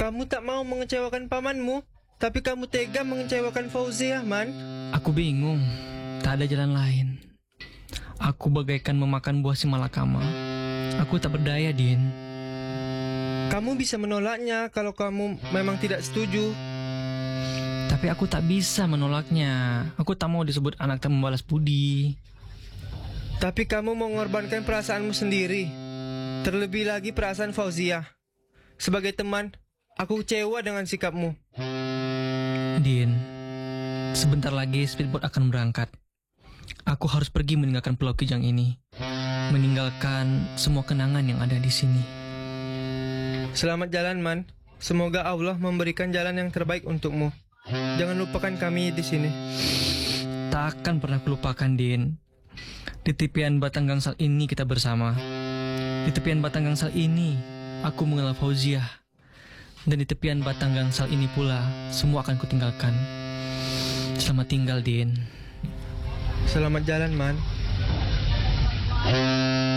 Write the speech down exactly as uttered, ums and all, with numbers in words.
Kamu tak mau mengecewakan pamanmu, tapi kamu tega mengecewakan Fauziah, Man. Aku bingung. Tak ada jalan lain. Aku bagaikan memakan buah si malakama. Aku tak berdaya, Din. Kamu bisa menolaknya kalau kamu memang tidak setuju. Tapi aku tak bisa menolaknya. Aku tak mau disebut anak tak membalas budi. Tapi kamu mau mengorbankan perasaanmu sendiri. Terlebih lagi perasaan Fauziah. Sebagai teman, aku kecewa dengan sikapmu. Din, sebentar lagi speedboat akan berangkat. Aku harus pergi meninggalkan Pulau Kijang ini. Meninggalkan semua kenangan yang ada di sini. Selamat jalan, Man. Semoga Allah memberikan jalan yang terbaik untukmu. Jangan lupakan kami di sini. Tak akan pernah kulupakan, Din. Di tepian batang gangsal ini kita bersama. Di tepian batang gangsal ini aku mengenal Fauziah. Dan di tepian batang gangsal ini pula semua akan kutinggalkan. Selamat tinggal, Din. Selamat jalan, Man.